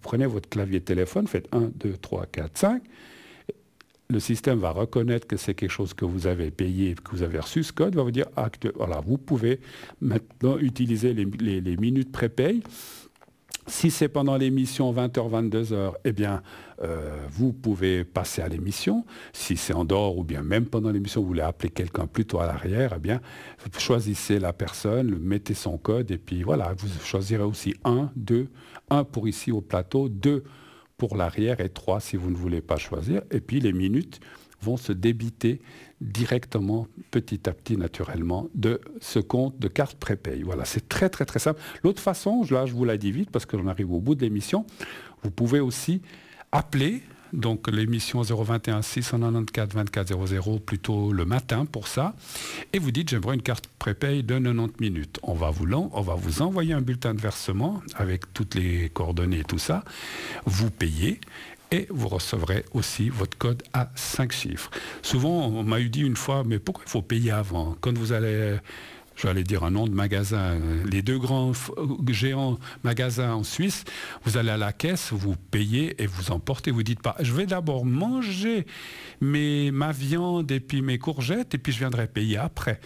prenez votre clavier de téléphone, faites 1, 2, 3, 4, 5. Le système va reconnaître que c'est quelque chose que vous avez payé, que vous avez reçu ce code, va vous dire, voilà, vous pouvez maintenant utiliser les minutes prépay. Si c'est pendant l'émission 20h, 22h, eh bien, vous pouvez passer à l'émission. Si c'est en dehors ou bien même pendant l'émission, vous voulez appeler quelqu'un plutôt à l'arrière, eh bien, choisissez la personne, mettez son code et puis voilà, vous choisirez aussi 1, 2, 1 pour ici au plateau, 2 pour l'arrière et 3 si vous ne voulez pas choisir. Et puis les minutes vont se débiter directement, petit à petit, naturellement, de ce compte de carte prépay. Voilà, c'est très, très, très simple. L'autre façon, là, je vous la dis vite parce que j'en arrive au bout de l'émission, vous pouvez aussi appeler, donc l'émission 021 694 24 00, plutôt le matin pour ça, et vous dites, j'aimerais une carte prépay de 90 minutes. On va vous envoyer un bulletin de versement avec toutes les coordonnées et tout ça. Vous payez, et vous recevrez aussi votre code à 5 chiffres. Souvent, on m'a dit une fois, mais pourquoi il faut payer avant ? Quand vous allez, j'allais dire un nom de magasin, les deux grands géants magasins en Suisse, vous allez à la caisse, vous payez et vous emportez. Vous dites pas, je vais d'abord manger ma viande et puis mes courgettes et puis je viendrai payer après.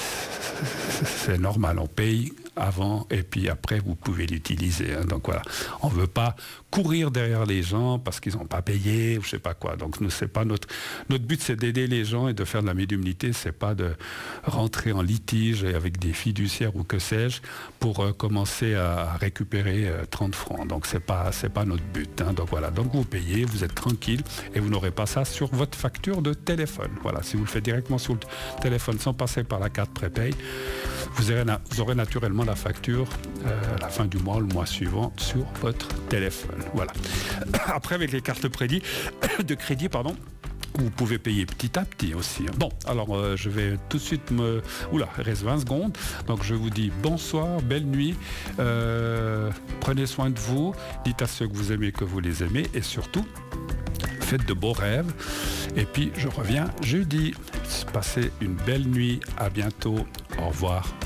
C'est normal, on paye avant et puis après vous pouvez l'utiliser. Hein. Donc voilà, on ne veut pas courir derrière les gens parce qu'ils n'ont pas payé ou je ne sais pas quoi. Donc nous, c'est pas notre but, c'est d'aider les gens et de faire de la médiumnité. C'est pas de rentrer en litige avec des fiduciaires ou que sais-je pour commencer à récupérer 30 francs. Donc c'est pas notre but. Hein. Donc voilà, donc vous payez, vous êtes tranquille et vous n'aurez pas ça sur votre facture de téléphone. Voilà, si vous le faites directement sur le téléphone sans passer par la carte prépay, vous aurez naturellement la facture à la fin du mois, le mois suivant, sur votre téléphone. Voilà. Après, avec les cartes de crédit, vous pouvez payer petit à petit aussi. Bon, alors je vais tout de suite il reste 20 secondes. Donc je vous dis bonsoir, belle nuit. Prenez soin de vous. Dites à ceux que vous aimez que vous les aimez. Et surtout, faites de beaux rêves. Et puis, je reviens jeudi. Passez une belle nuit. À bientôt. Au revoir.